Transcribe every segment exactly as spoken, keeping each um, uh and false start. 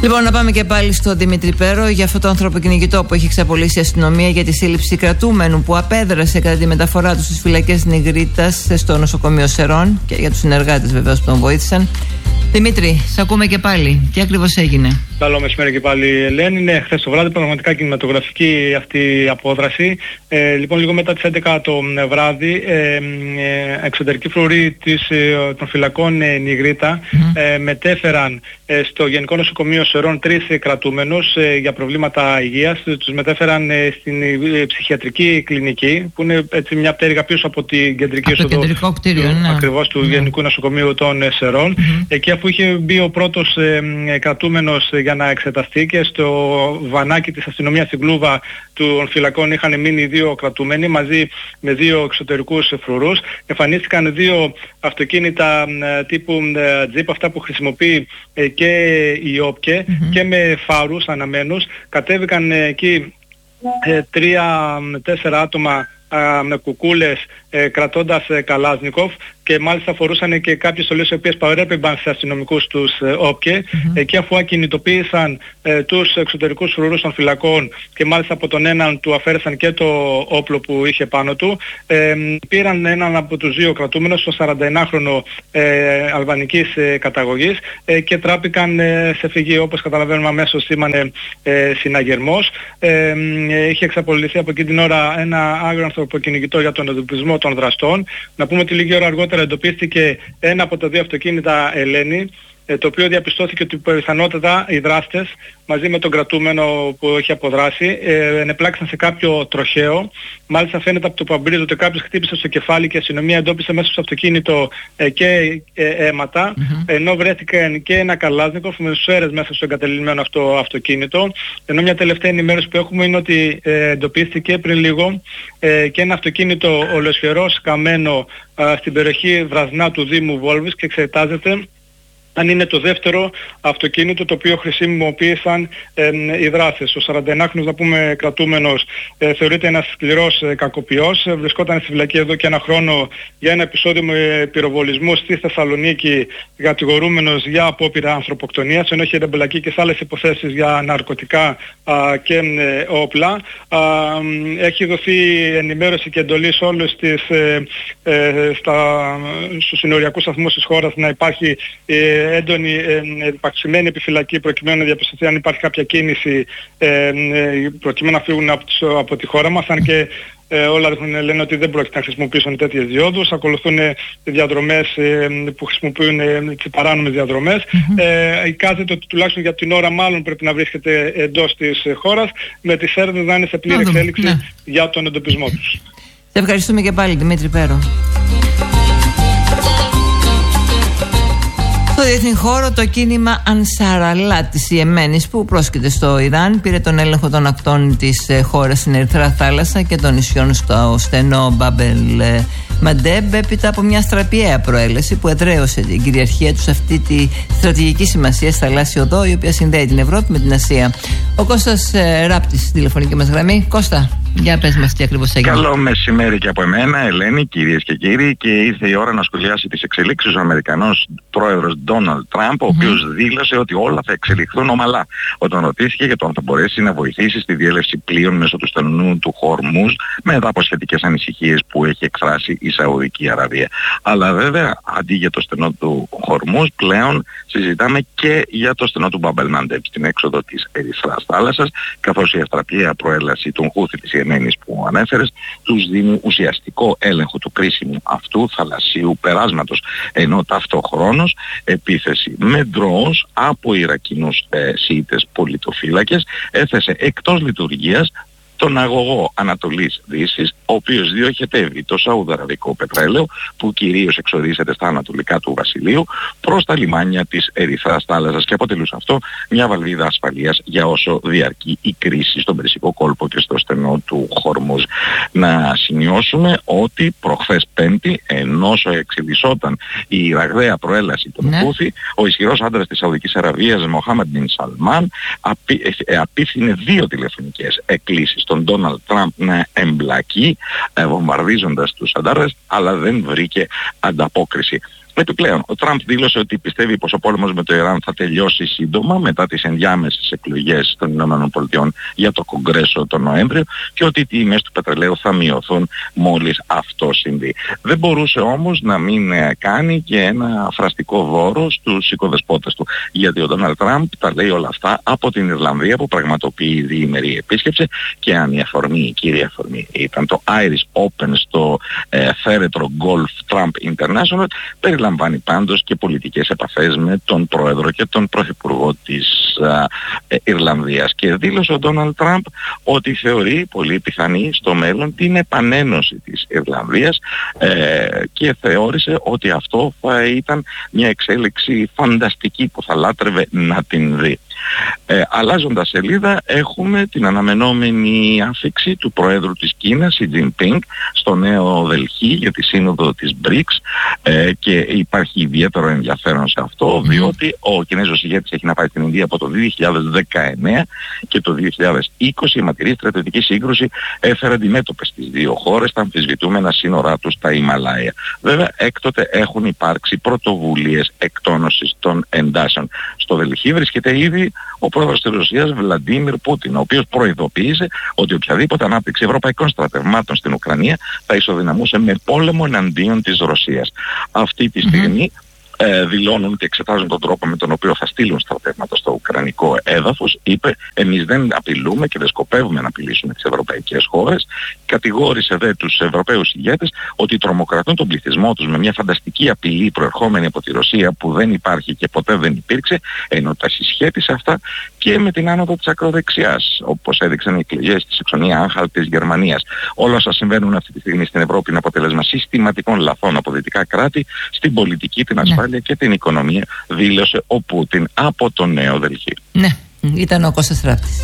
Λοιπόν, να πάμε και πάλι στον Δημήτρη Πέρο για αυτό το ανθρωποκυνηγητό που έχει εξαπολύσει η αστυνομία για τη σύλληψη κρατούμενου που απέδρασε κατά τη μεταφορά του στις φυλακές Νιγρίτας στο νοσοκομείο Σερών, και για τους συνεργάτες βεβαίως που τον βοήθησαν. Δημήτρη, σε ακούμε και πάλι. Τι ακριβώς έγινε? Καλό μεσημέρι και πάλι, Ελένη. Ναι, χθες το βράδυ πραγματικά κινηματογραφική αυτή η απόδραση. Ε, λοιπόν, λίγο μετά τις έντεκα το βράδυ, ε, ε, εξωτερικοί φρουροί της, ε, των φυλακών ε, Νιγρίτα mm. ε, μετέφεραν ε, στο Γενικό Νοσοκομείο Σερών τρεις ε, κρατούμενους ε, για προβλήματα υγείας. Τους μετέφεραν ε, στην ε, ψυχιατρική κλινική, που είναι έτσι μια πτέρυγα πίσω από την κεντρική οδό του, ναι. ακριβώς του mm. Γενικού Νοσοκομείου των ε, Σερών. Mm-hmm. Εκεί, αφού είχε μπει ο πρώτος ε, ε, κρατούμενος ε, για να εξεταστεί, και στο βανάκι της αστυνομίας στην κλούβα των φυλακών είχαν μείνει δύο κρατούμενοι μαζί με δύο εξωτερικούς φρουρούς. Εμφανίστηκαν δύο αυτοκίνητα ε, τύπου ε, τζιπ, αυτά που χρησιμοποιεί ε, και η ΟΠΚΕ mm-hmm. και με φάρους αναμένους. Κατέβηκαν ε, εκεί ε, τρία τέσσερα άτομα ε, με κουκούλες ε, κρατώντας ε, Καλάζνικοφ, και μάλιστα φορούσαν και κάποιες στολές οι οποίες παρέπεμπαν σε αστυνομικούς τους ε, ΟΠΚΕ. Mm-hmm. Εκεί, αφού ακινητοποίησαν ε, τους εξωτερικούς φρουρούς των φυλακών και μάλιστα από τον έναν του αφαίρεσαν και το όπλο που είχε πάνω του, ε, πήραν έναν από τους δύο κρατούμενους, το σαρανταενάχρονο ε, αλβανικής ε, καταγωγής, ε, και τράπηκαν ε, σε φυγή. Όπως καταλαβαίνουμε, αμέσως σήμανε ε, συναγερμός. Ε, ε, είχε εξαπολυθεί από εκείνη την ώρα ένα άγριο ανθρωποκυνηγητό για τον εντοπισμό των δραστών. Να πούμε ότι λίγη ώρα αργότερα εντοπίστηκε ένα από τα δύο αυτοκίνητα, Ελένη, το οποίο διαπιστώθηκε ότι πιθανότατα οι δράστες μαζί με τον κρατούμενο που έχει αποδράσει ε, ενεπλάξαν σε κάποιο τροχαίο. Μάλιστα φαίνεται από το παμπρίζ ότι κάποιος χτύπησε στο κεφάλι και η αστυνομία εντόπισε μέσα στο αυτοκίνητο ε, και ε, αίματα, mm-hmm. ενώ βρέθηκαν και ένα Καλάζνικοφ με σφαίρες μέσα στο εγκατελειμμένο αυτό αυτοκίνητο. Ενώ μια τελευταία ενημέρωση που έχουμε είναι ότι ε, εντοπίστηκε πριν λίγο ε, και ένα αυτοκίνητο ολοσχερός καμένο ε, στην περιοχή Βρασνά του Δήμου Βόλβης, και εξετάζεται αν είναι το δεύτερο αυτοκίνητο το οποίο χρησιμοποίησαν ε, οι δράστες. Ο σαρανταενάχρονος, να πούμε, κρατούμενος ε, θεωρείται ένας σκληρός ε, κακοποιός. Ε, βρισκόταν στη φυλακή εδώ και ένα χρόνο για ένα επεισόδιο με πυροβολισμού στη Θεσσαλονίκη, κατηγορούμενος για απόπειρα ανθρωποκτονίας, ενώ είχε εμπλακεί και σε άλλες υποθέσεις για ναρκωτικά α, και ε, όπλα. Α, έχει δοθεί ενημέρωση και εντολή σε όλους τις, ε, ε, στα, στους συνοριακούς σταθμούς της χώρας να υπάρχει ε, έντονη ε, επαξιμένη επιφυλακή, προκειμένου να διαπιστωθεί αν υπάρχει κάποια κίνηση ε, ε, προκειμένου να φύγουν από, από τη χώρα μας, αν και ε, όλα λένε ότι δεν πρόκειται να χρησιμοποιήσουν τέτοιες διόδους. Ακολουθούν ε, διαδρομές ε, που χρησιμοποιούν ε, τις παράνομες διαδρομές. Mm-hmm. Ε, εικάζεται ότι τουλάχιστον για την ώρα μάλλον πρέπει να βρίσκεται εντός της ε, χώρας, με τις έρευνες να είναι σε πλήρη εξέλιξη ναι. για τον εντοπισμό τους. Σε ευχαριστούμε και πάλι, Δημήτρη Πέρο. Στο διεθνή χώρο, το κίνημα Ανσαραλά της Ιεμένης, που πρόσκειται στο Ιράν, πήρε τον έλεγχο των ακτών της χώρας στην Ερυθρά Θάλασσα και των νησιών στο στενό Μπάμπελ Μαντέμπ, έπειτα από μια στραπιαία προέλαση που εδραίωσε την κυριαρχία του σε αυτή τη στρατηγική σημασία θαλάσσια οδό, η οποία συνδέει την Ευρώπη με την Ασία. Ο Κώστας ε, Ράπτης στη τηλεφωνική μας γραμμή. Κώστα, για πες μας τι ακριβώς έγινε. Καλό μεσημέρι και από εμένα, Ελένη, κυρίες και κύριοι, και ήρθε η ώρα να σχολιάσει τις εξελίξεις ο Αμερικανός πρόεδρος Ντόναλντ Τραμπ, ο οποίος mm-hmm. δήλωσε ότι όλα θα εξελιχθούν ομαλά όταν ρωτήθηκε για το αν θα μπορέσει να βοηθήσει στη διέλευση πλοίων μέσω του στενού του Χορμούζ, μετά από σχετικές ανησυχίες που έχει εκφράσει η Σαουδική Αραβία. Αλλά βέβαια, αντί για το στενό του Χορμούζ, πλέον συζητάμε και για το στενό του Μπάμπελ Μαντέμπ στην έξοδο της Ερυθράς Θάλασσας, καθώς η αστραπιαία προέλαση των Χούθι της Ιεμένης που ανέφερες τους δίνει ουσιαστικό έλεγχο του κρίσιμου αυτού θαλασσίου περάσματος, ενώ ταυτόχρονος επίθεση με ντρόους από Ιρακινούς ε, Σιήτες πολιτοφύλακες έθεσε εκτός λειτουργίας τον αγωγό Ανατολής Δύσης, ο οποίος διοχετεύει το σαουδαραβικό πετρέλαιο που κυρίως εξοδίζεται στα ανατολικά του Βασιλείου προς τα λιμάνια της Ερυθράς Θάλασσας, και αποτελούσε αυτό μια βαλβίδα ασφαλείας για όσο διαρκεί η κρίση στον Περσικό κόλπο και στο στενό του Χορμούζ. Να σημειώσουμε ότι προχθές Πέμπτη, ενώ εξελισσόταν η ραγδαία προέλαση των Χούθι, ναι. ο ισχυρός άντρας της Σαουδικής Αραβίας, Μοχάμεντ μπιν Σαλμάν, απί, ε, απίθυνε δύο τηλεφωνικές εκκλήσεις τον Ντόναλντ Τραμπ να εμπλακεί, ε, βομβαρδίζοντας τους αντάρτες, αλλά δεν βρήκε ανταπόκριση. Επιπλέον, ο Τραμπ δήλωσε ότι πιστεύει πως ο πόλεμος με το Ιράν θα τελειώσει σύντομα μετά τις ενδιάμεσες εκλογές των ΗΠΑ για το Κογκρέσο τον Νοέμβριο και ότι οι τιμές του πετρελαίου θα μειωθούν μόλις αυτό συμβεί. Δεν μπορούσε όμως να μην κάνει και ένα φραστικό δώρο στους οικοδεσπότες του. Γιατί ο Ντόναλντ Τραμπ τα λέει όλα αυτά από την Ιρλανδία που πραγματοποιεί διήμερη επίσκεψη και αν η αφορμή, η κύρια αφορμή ήταν το Irish Open στο ε, θέρετρο Golf Trump International, περιλαμβάνει πάντως και πολιτικές επαφές με τον Πρόεδρο και τον Πρωθυπουργό της α, ε, Ιρλανδίας. Και δήλωσε ο Ντόναλντ Τραμπ ότι θεωρεί πολύ πιθανή στο μέλλον την επανένωση της Ιρλανδίας ε, και θεώρησε ότι αυτό θα ήταν μια εξέλιξη φανταστική που θα λάτρευε να την δει. Ε, αλλάζοντας σελίδα έχουμε την αναμενόμενη άφιξη του Προέδρου της Κίνας, Σι Τζινπίνγκ, στο Νέο Δελχή για τη σύνοδο της μπρικς ε, και υπάρχει ιδιαίτερο ενδιαφέρον σε αυτό, διότι ο Κινέζος ηγέτης έχει να πάει στην Ινδία από το δύο χιλιάδες δεκαεννέα και το δύο χιλιάδες είκοσι η ματηρή στρατιωτική σύγκρουση έφερε αντιμέτωπες τις δύο χώρες τα αμφισβητούμενα σύνορά τους στα Ιμαλάια. Βέβαια έκτοτε έχουν υπάρξει πρωτοβουλίες εκτόνωσης των εντάσεων. Στο Δελχή βρίσκεται ήδη ο πρόεδρος της Ρωσίας Βλαντίμιρ Πούτιν, ο οποίος προειδοποίησε ότι οποιαδήποτε ανάπτυξη ευρωπαϊκών στρατευμάτων στην Ουκρανία θα ισοδυναμούσε με πόλεμο εναντίον της Ρωσίας. Αυτή τη στιγμή mm-hmm. Ε, δηλώνουν και εξετάζουν τον τρόπο με τον οποίο θα στείλουν στρατεύματα στο ουκρανικό έδαφος. Είπε, εμείς δεν απειλούμε και δεν σκοπεύουμε να απειλήσουμε τις ευρωπαϊκές χώρες. Κατηγόρησε δε τους Ευρωπαίους ηγέτες ότι τρομοκρατούν τον πληθυσμό τους με μια φανταστική απειλή προερχόμενη από τη Ρωσία που δεν υπάρχει και ποτέ δεν υπήρξε, ενώ τα συσχέτισε αυτά και με την άνοδο της ακροδεξιάς, όπως έδειξαν οι εκλογές της Σαξονία Άνχαλτ της Γερμανίας. Όλα όσα συμβαίνουν αυτή τη στιγμή στην Ευρώπη είναι αποτέλεσμα συστηματικών λαθών από δυτικά κράτη στην πολιτική, την ασφάλεια και την οικονομία, δήλωσε ο Πούτιν από το Νέο Δελχή. Ναι, ήταν ο Κώστας Ράφτης.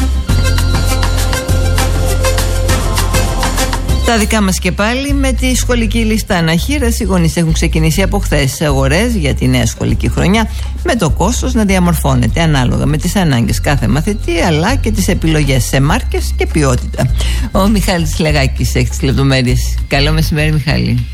Τα δικά μας και πάλι με τη σχολική λίστα αναχείραση. Οι γονείς έχουν ξεκινήσει από χθες αγορές για τη νέα σχολική χρονιά, με το κόστος να διαμορφώνεται ανάλογα με τις ανάγκες κάθε μαθητή, αλλά και τις επιλογές σε μάρκες και ποιότητα. Ο Μιχάλης Λεγάκης έχει τις λεπτομέρειες. Καλό μεσημέρι, Μιχάλη.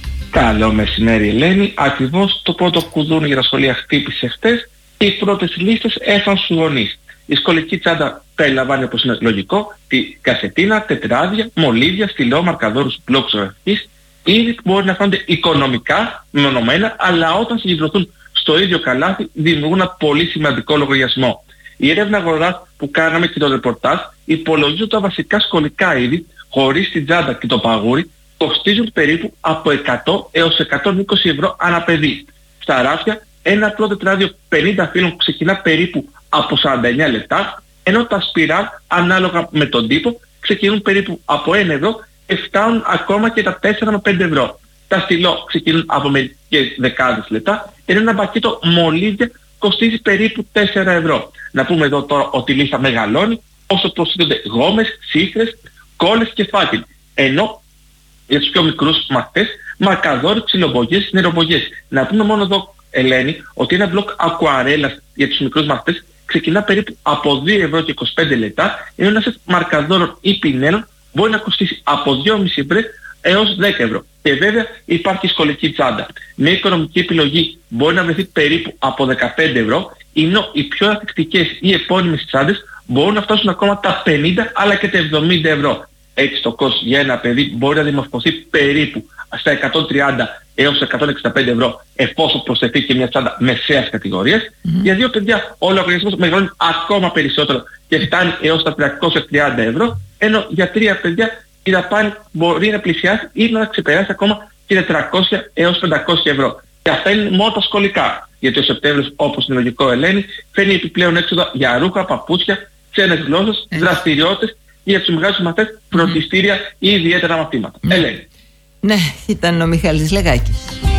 Καλό μεσημέρι, Ελένη. Ακριβώς το πρώτο κουδούνι για τα σχολεία χτύπησε χτες και οι πρώτες λίστες έφταναν στους γονείς. Η σχολική τσάντα περιλαμβάνει, όπως είναι λογικό, τη κασετίνα, τετράδια, μολύβια, στυλό, μαρκαδόρους, μπλόκους γραφικής, ήδη που μπορεί να φαίνονται οικονομικά, μεμονωμένα, αλλά όταν συγκεντρωθούν στο ίδιο καλάθι δημιουργούν ένα πολύ σημαντικό λογαριασμό. Η έρευνα αγοράς που κάναμε και το ρεπορτάζ υπολογίζει τα βασικά σχολικά είδη, χωρίς την τσάντα και το παγούρι, κοστίζουν περίπου από εκατό έως εκατόν είκοσι ευρώ ανά παιδί. Στα ράφια, ένα απλό τετράδιο πενήντα φύλλων ξεκινά περίπου από σαράντα εννέα λεπτά, ενώ τα σπιράλ, ανάλογα με τον τύπο, ξεκινούν περίπου από ένα ευρώ και φτάνουν ακόμα και τα τέσσερα με πέντε ευρώ. Τα στυλό ξεκινούν από μερικές δεκάδες λεπτά, ενώ ένα πακέτο μολύβια κοστίζει περίπου τέσσερα ευρώ. Να πούμε εδώ τώρα ότι η λίστα μεγαλώνει όσο προσθέτονται γόμες, σύστρες, κόλλες και φάκελοι. Ενώ για τους πιο μικρούς μαθητές, μαρκαδόροι, ξυλομπογιές, νεροπογιές. Να πούμε μόνο εδώ, Ελένη, ότι ένα μπλοκ ακουαρέλας για τους μικρούς μαθητές ξεκινά περίπου από δύο ευρώ και είκοσι πέντε λεπτά, ενώ ένα σετ μαρκαδόρων ή πινέλων μπορεί να κοστίσει από δύο κόμμα πέντε ευρώ έως δέκα ευρώ. Και βέβαια υπάρχει σχολική τσάντα. Μια οικονομική επιλογή μπορεί να βρεθεί περίπου από δεκαπέντε ευρώ, ενώ οι πιο αθεκτικές ή επώνυμες τσάντες μπορούν να φτάσουν ακόμα τα πενήντα αλλά και τα εβδομήντα ευρώ. Έτσι το κόστος για ένα παιδί μπορεί να δημορφωθεί περίπου στα εκατόν τριάντα έως εκατόν εξήντα πέντε ευρώ εφόσον προσθεθεί και μια τσάντα μεσαίας κατηγορίας. Mm-hmm. Για δύο παιδιά ο λογαριασμός μεγαλώνει ακόμα περισσότερο και φτάνει έως τα τριακόσια τριάντα ευρώ, ενώ για τρία παιδιά η δαπάνη μπορεί να πλησιάσει ή να ξεπεράσει ακόμα και τετρακόσια έως πεντακόσια ευρώ. Και αυτά είναι μόνο τα σχολικά. Γιατί ο Σεπτέμβριος, όπως είναι λογικό, Ελένη, φέρνει επιπλέον έξοδα για ρούχα, παπούτσια, ξένες γλώσσες, mm-hmm. δραστηριότητες για τους μεγάλους μαθητές, φροντιστήρια mm. ή ιδιαίτερα μαθήματα. Mm. Ελένη. Ναι, ήταν ο Μιχάλης Λεγάκης.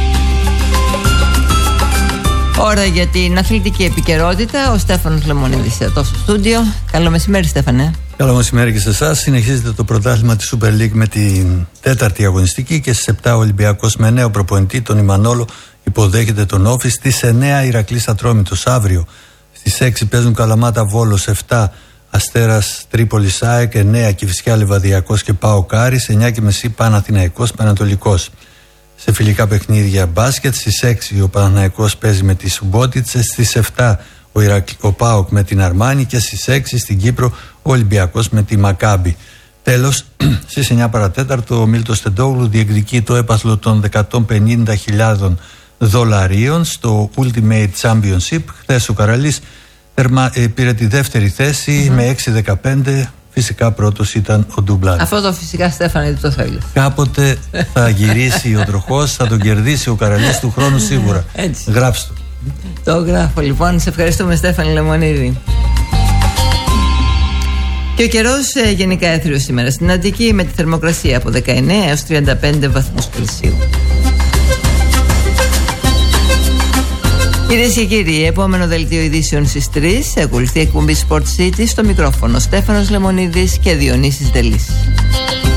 Ώρα για την αθλητική επικαιρότητα. Ο Στέφανος Λεμονίδης εδώ στο στούντιο. Καλό μεσημέρι, Στέφανε. Καλό μεσημέρι και σε εσάς. Συνεχίζεται το πρωτάθλημα της Super League με την τέταρτη αγωνιστική και στις επτά ο Ολυμπιακός με νέο προπονητή, τον Ιμανόλο, υποδέχεται τον Όφη. Στις εννέα Ηρακλής Ατρόμητος αύριο. Στις έξι παίζουν Καλαμάτα Βόλος, επτά Αστέρας Τρίπολης ΑΕΚ, εννέα Κηφισιά Λιβαδιακός και ΠΑΟΚ Άρης, εννιά και μισή Παναθηναϊκός Πανατολικός. σε φιλικά παιχνίδια μπάσκετ. Στις έξι ο Παναθηναϊκός παίζει με τη Σουμπότιτσε. Στις επτά ο, Ιρακ... ο ΠΑΟΚ με την Αρμάνη. Και στις έξι στην Κύπρο ο Ολυμπιακός με τη Μακάμπι. Τέλος, στις εννιά παρατέταρτο ο Μίλτος Τεντόγλου διεκδικεί το έπαθλο των εκατόν πενήντα χιλιάδων δολαρίων στο Ultimate Championship. Χθες ο Καραλής τερμα... πήρε τη δεύτερη θέση mm-hmm. με έξι δεκαπέντε. Φυσικά πρώτος ήταν ο Ντουμπλάν. Αυτό το φυσικά, Στέφανε, δεν το θέλει. Κάποτε θα γυρίσει ο τροχός, θα τον κερδίσει ο Καραλής του χρόνου σίγουρα. Έτσι. Γράψτε το. Το γράφω λοιπόν. Σε ευχαριστούμε, Στέφανη Λεμονίδη. Και ο καιρός ε, γενικά έθριος σήμερα στην Αττική, με τη θερμοκρασία από δεκαεννέα έως τριάντα πέντε βαθμούς Κελσίου. Κυρίες και κύριοι, επόμενο δελτίο ειδήσεων στις τρεις. Ακολουθεί εκπομπή Sport City, στο μικρόφωνο Στέφανος Λεμονίδης και Διονύσης Δελής.